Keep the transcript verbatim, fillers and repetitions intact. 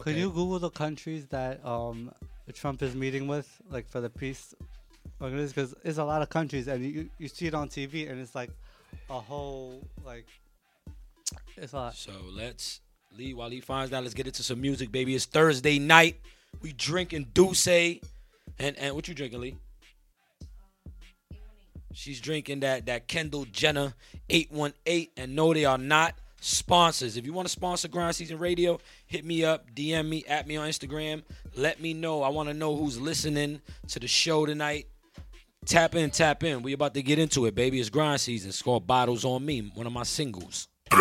Okay? Could you Google the countries that um Trump is meeting with, like for the peace organization? Because there's a lot of countries, and you you see it on T V, and it's like a whole like it's a lot. So let's Lee while he finds that. Let's get into some music, baby. It's Thursday night. We drinking Douce, and and what you drinking, Lee? She's drinking that that Kendall Jenner eight one eight, and no, they are not sponsors. If you want to sponsor Grind Season Radio, hit me up, D M me, at me on Instagram. Let me know. I want to know who's listening to the show tonight. Tap in, tap in. We about to get into it, baby. It's Grind Season. It's called Bottles on Me, one of my singles.